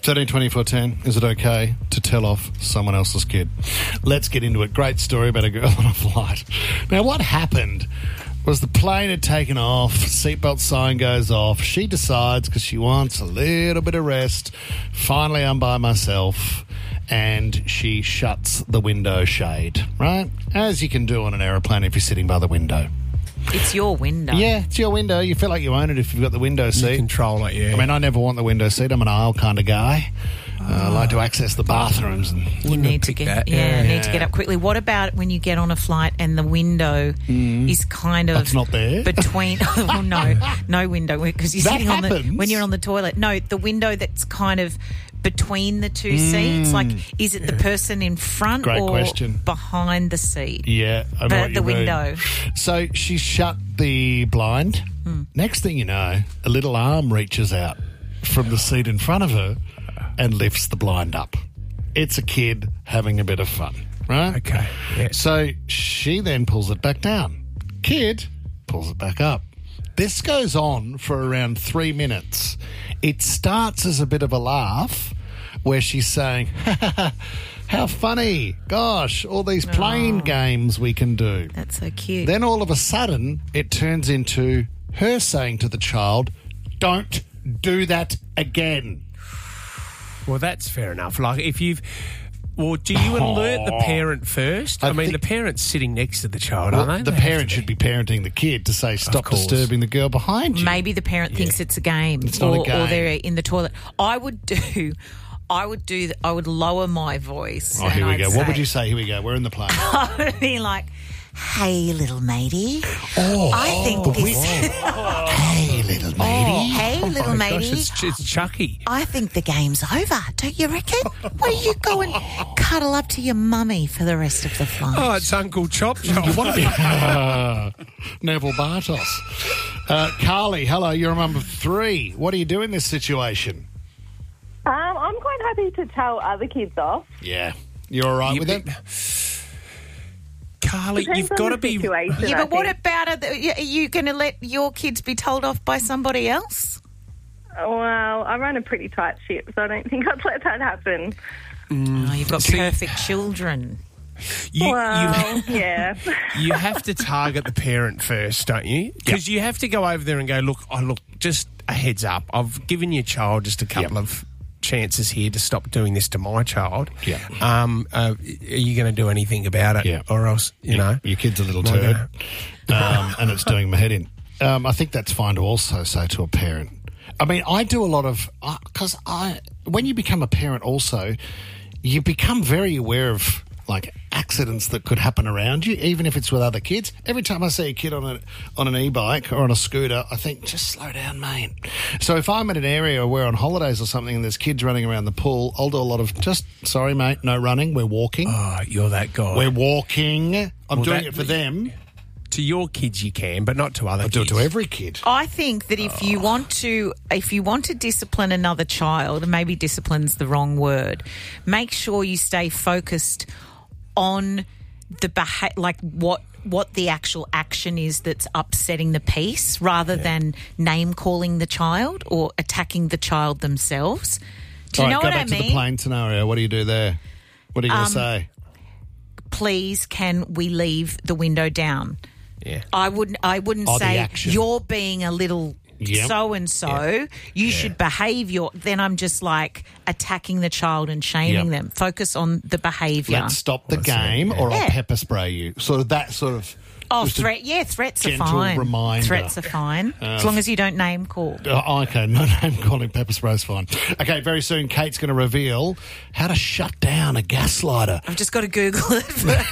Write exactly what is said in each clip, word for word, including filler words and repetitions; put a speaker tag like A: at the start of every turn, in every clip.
A: thirteen twenty-four ten, is it okay to tell off someone else's kid? Let's get into it. Great story about a girl on a flight. Now, what happened was the plane had taken off, seatbelt sign goes off. She decides, because she wants a little bit of rest, finally I'm by myself, and she shuts the window shade, right? As you can do on an aeroplane if you're sitting by the window.
B: It's your window.
A: Yeah, it's your window. You feel like you own it if you've got the window seat.
C: You control it, yeah.
A: I mean, I never want the window seat. I'm an aisle kind of guy. Uh, I like to access the bathrooms. And
B: You need to get
C: that,
B: yeah,
C: yeah.
B: need to get up quickly. What about when you get on a flight and the window mm. is kind of
A: That's not there.
B: between? Oh no, no window because you're
A: That
B: sitting on
A: happens.
B: the when you're on the toilet. No, the window that's kind of between the two mm. seats. Like, is it the person in front
A: Great
B: or
A: question.
B: behind the seat?
A: Yeah, I know
B: But
A: what you
B: the
A: mean.
B: window.
A: So she shut the blind.
B: Mm.
A: Next thing you know, a little arm reaches out from the seat in front of her and lifts the blind up. It's a kid having a bit of fun, right?
C: Okay, yeah.
A: So she then pulls it back down. Kid pulls it back up. This goes on for around three minutes. It starts as a bit of a laugh where she's saying, how funny. Gosh, all these plane
B: Oh.
A: games we can do.
B: That's so cute.
A: Then all of a sudden, it turns into her saying to the child, don't do that again.
C: Well, that's fair enough. Like, if you've... Well, do you alert the parent first? I,
A: I
C: mean,
A: think-
C: the parent's sitting next to the child,
A: Well,
C: aren't they?
A: the
C: They have
A: parent
C: to
A: should be parenting the kid to say, stop
C: course.
A: disturbing the girl behind you.
B: Maybe the parent thinks it's a game,
A: It's not
B: or,
A: a game.
B: or they're in the toilet. I would do, I would do, I would lower my voice.
A: Oh, here
B: and
A: we
B: I'd
A: go.
B: Say,
A: What would you say? Here we go. We're in the plane.
B: I would be like, "Hey, little matey,
A: Oh,
B: I think this."
A: hey, little matey.
B: Hey,
C: Oh,
B: little
C: my gosh,
B: matey.
C: it's, it's Chucky.
B: I think the game's over. Don't you reckon? Why don't you go and cuddle up to your mummy for the rest of the flight?
C: Oh, it's Uncle Chop Chop.
A: You want to be uh, Neville Bartos. Uh, Carly, hello. You're a mum of three. What do you do in this situation?
D: Um, I'm quite happy to tell other kids off.
A: Yeah. You're all right
C: You
A: with
C: be-
A: it?
C: Carly,
D: Depends
C: you've
D: on
C: got
D: the
C: to be...
D: situation,
B: Yeah,
D: I
B: but what
D: think.
B: about it? Are you going to let your kids be told off by somebody else?
D: Well, I run a pretty tight ship, so I don't think I'd let that happen.
B: Oh, you've got
C: See-
B: perfect children.
C: You,
D: Well,
C: you,
D: yeah.
C: you have to target the parent first, don't you? Because you have to go over there and go, look, oh, look, just a heads up. I've given your child just a couple
A: Yep.
C: of chances here to stop doing this to my child.
A: Yeah.
C: Um, uh, are you going to do anything about it?
A: Yeah.
C: Or else, you know.
A: Your kid's a little
C: Not
A: turd,
C: gonna-
A: um, and it's doing my head in. Um, I think that's fine to also say to a parent. I mean, I do a lot of... Because I, when you become a parent also, you become very aware of, like, accidents that could happen around you, even if it's with other kids. Every time I see a kid on a on an e-bike or on a scooter, I think, just slow down, mate. So if I'm at an area where on holidays or something and there's kids running around the pool, I'll do a lot of, just, sorry, mate, no running, we're walking.
C: Oh, you're that guy.
A: We're walking. I'm
C: Well,
A: doing
C: that-
A: it for them.
C: to your kids you can, but not to other
A: I do it
C: kids.
A: to every kid.
B: I think that if you want to, if you want to discipline another child, and maybe discipline's the wrong word, make sure you stay focused on the beha- like what what the actual action is that's upsetting the peace, rather than name calling the child or attacking the child themselves. Do you
A: All right,
B: know
A: go
B: what
A: back
B: I
A: to
B: mean?
A: the plane scenario. What do you do there? What are you going to
B: Um,
A: say?
B: Please, can we leave the window down?
C: Yeah.
B: I wouldn't. I wouldn't
A: Oh, the
B: say
A: action.
B: you're being a little
A: Yep.
B: so and so. You should behave. Your then I'm just like attacking the child and shaming
A: Yep.
B: them. Focus on the behaviour.
A: Let's stop the
C: That's it,
A: game,
C: yeah.
A: or I'll
B: Yeah.
A: pepper spray you. Sort of that sort of.
B: Oh,
A: just a-
B: threat. Yeah, threats are
A: gentle
B: fine.
A: reminder.
B: Threats are fine as long as you don't name call.
A: Oh, okay, no name calling, pepper spray's fine. Okay, very soon Kate's going to reveal how to shut down a gas lighter.
B: I've just got to Google it.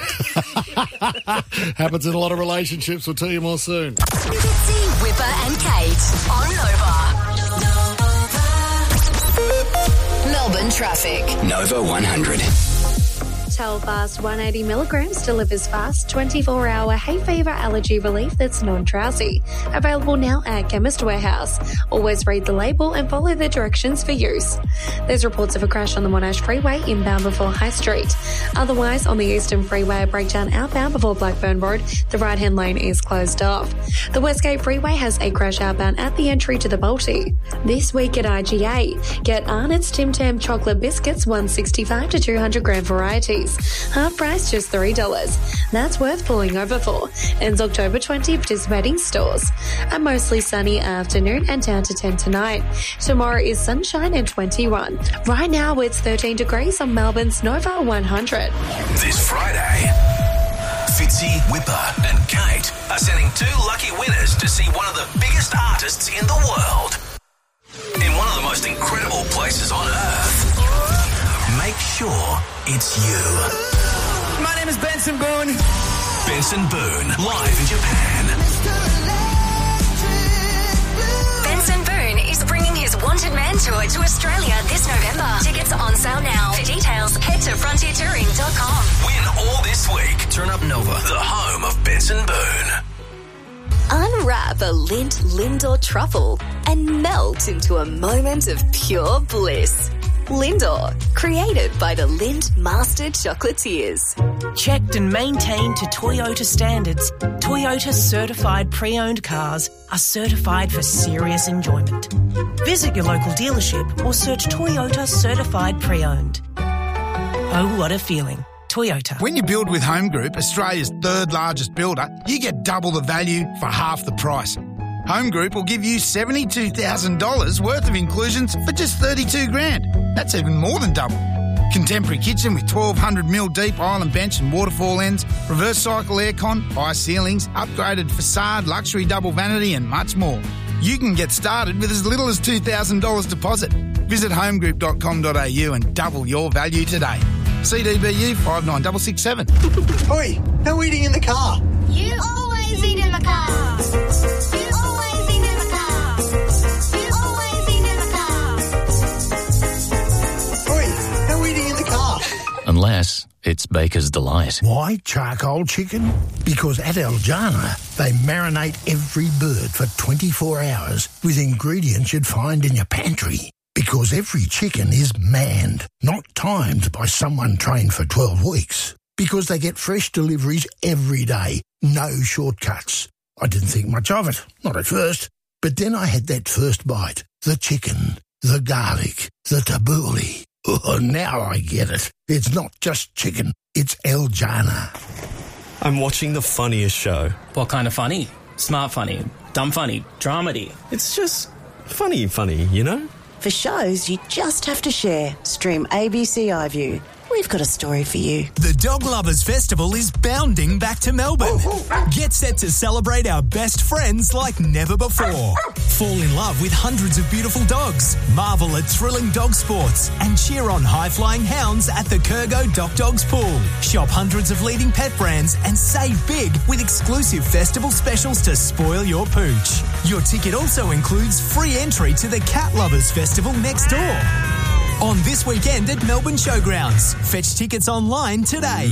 A: Happens in a lot of relationships. We'll tell you more soon.
E: Fitzy, Whipper and Kate on Nova. Melbourne traffic.
F: Nova one hundred. Vital Fast one hundred eighty milligrams delivers fast twenty-four hour hay fever allergy relief that's non-drowsy. Available now at Chemist Warehouse. Always read the label and follow the directions for use. There's reports of a crash on the Monash Freeway inbound before High Street. Otherwise, on the Eastern Freeway, a breakdown outbound before Blackburn Road. The right-hand lane is closed off. The Westgate Freeway has a crash outbound at the entry to the Balti. This week at I G A, get Arnott's Tim Tam chocolate biscuits, one sixty-five to two hundred gram varieties. Half price, just three dollars. That's worth pulling over for. Ends October twentieth, participating stores. A mostly sunny afternoon and down to ten tonight. Tomorrow is sunshine and twenty-one. Right now it's thirteen degrees on Melbourne's Nova one hundred.
G: This Friday, Fitzy, Whipper and Kate are sending two lucky winners to see one of the biggest artists in the world in one of the most incredible places on earth. Make sure it's you.
H: My name is Benson Boone.
G: Benson Boone, live in Japan.
E: Benson Boone is bringing his Wanted Man tour to Australia this November. Tickets are on sale now. For details, head to frontier touring dot com.
G: Win all this week. Turn up Nova, the home of Benson Boone.
E: Unwrap a Lindt Lindor truffle and melt into a moment of pure bliss. Lindor, created by the Lindt Master Chocolatiers.
I: Checked and maintained to Toyota standards, Toyota certified pre-owned cars are certified for serious enjoyment. Visit your local dealership or search Toyota Certified Pre-Owned. Oh, what a feeling. Toyota.
J: When you build with Home Group, Australia's third largest builder, you get double the value for half the price. Home Group will give you seventy-two thousand dollars worth of inclusions for just thirty-two grand. That's even more than double. Contemporary kitchen with twelve hundred mil deep island bench and waterfall ends, reverse cycle aircon, high ceilings, upgraded facade, luxury double vanity and much more. You can get started with as little as two thousand dollars deposit. Visit homegroup dot com dot a u and double your value today. C D B U five nine six six seven.
H: Oi, no eating in the car.
K: You always eat in the car. You always eat in the car. You always eat in the car.
H: Oi, no eating in the car.
L: Unless it's Baker's Delight.
M: Why charcoal chicken? Because at El Jana, they marinate every bird for twenty-four hours with ingredients you'd find in your pantry. Because every chicken is manned, not timed by someone trained for twelve weeks. Because they get fresh deliveries every day, no shortcuts. I didn't think much of it, not at first. But then I had that first bite. The chicken, the garlic, the tabbouleh. Oh, now I get it. It's not just chicken, it's El Jana.
N: I'm watching the funniest show.
O: What kind of funny? Smart funny, dumb funny, dramedy.
N: It's just funny funny, you know?
P: For shows you just have to share, stream A B C iView. We've got a story for you.
Q: The Dog Lovers Festival is bounding back to Melbourne. Get set to celebrate our best friends like never before. Fall in love with hundreds of beautiful dogs, marvel at thrilling dog sports, and cheer on high-flying hounds at the Kurgo Dock Dogs Pool. Shop hundreds of leading pet brands and save big with exclusive festival specials to spoil your pooch. Your ticket also includes free entry to the Cat Lovers Festival next door. On this weekend at Melbourne Showgrounds. Fetch tickets online today.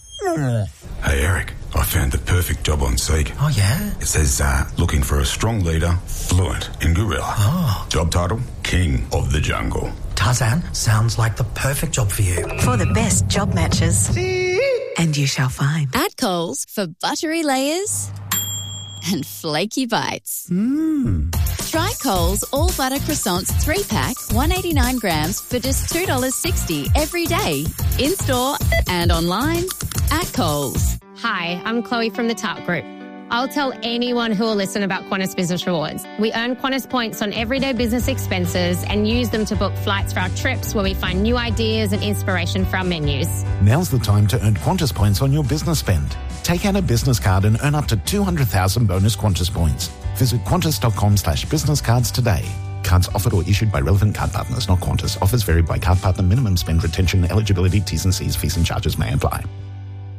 R: Hey, Eric, I found the perfect job on Seek.
S: Oh, yeah?
R: It says, uh, looking for a strong leader, fluent in gorilla.
S: Oh.
R: Job title, King of the Jungle.
S: Tarzan, sounds like the perfect job for you.
T: For the best job matches. And you shall find.
U: At Coles, for buttery layers and flaky bites.
S: Mmm.
U: Try Coles All Butter Croissants three pack, one hundred eighty-nine grams for just two dollars sixty every day. In-store and online at Coles.
V: Hi, I'm Chloe from the Tart Group. I'll tell anyone who will listen about Qantas Business Rewards. We earn Qantas points on everyday business expenses and use them to book flights for our trips where we find new ideas and inspiration for our menus.
W: Now's the time to earn Qantas points on your business spend. Take out a business card and earn up to two hundred thousand bonus Qantas points. Visit qantas.com slash business cards today. Cards offered or issued by relevant card partners, not Qantas. Offers vary by card partner. Minimum spend, retention, eligibility, T's and C's, fees and charges may apply.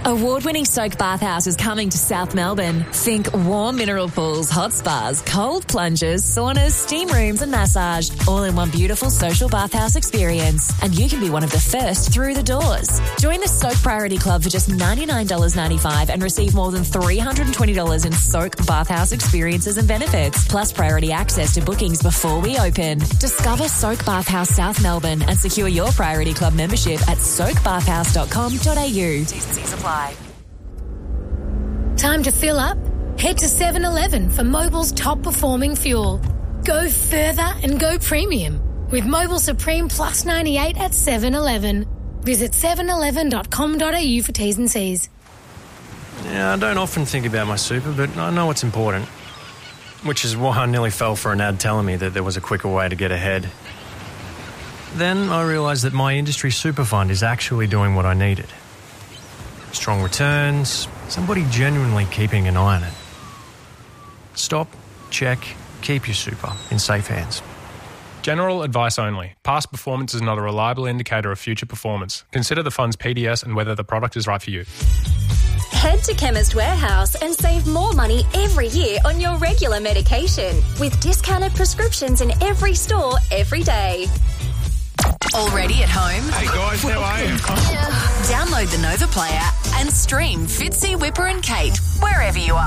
B: Award-winning Soak Bathhouse is coming to South Melbourne. Think warm mineral pools, hot spas, cold plunges, saunas, steam rooms and massage, all in one beautiful social bathhouse experience. And you can be one of the first through the doors. Join the Soak Priority Club for just ninety-nine dollars ninety-five and receive more than three hundred twenty dollars in Soak Bathhouse experiences and benefits, plus priority access to bookings before we open. Discover Soak Bathhouse South Melbourne and secure your Priority Club membership at soak bathhouse dot com dot a u. T's and C's apply.
C: Time to fill up? Head to seven eleven for Mobil's top performing fuel. Go further and go premium with Mobil Supreme Plus ninety-eight at seven eleven. Visit seven eleven dot com dot a u for T's and C's.
D: Yeah, I don't often think about my super, but I know it's important. Which is why I nearly fell for an ad telling me that there was a quicker way to get ahead. Then I realised that my industry super fund is actually doing what I needed. Strong returns, somebody genuinely keeping an eye on it. Stop, check, keep your super in safe hands.
X: General advice only. Past performance is not a reliable indicator of future performance. Consider the fund's P D S and whether the product is right for you.
E: Head to Chemist Warehouse and save more money every year on your regular medication with discounted prescriptions in every store every day.
B: Already at home?
Y: Hey guys, how are you?
B: Download the Nova Player and stream Fitzy, Whipper and Kate wherever you are.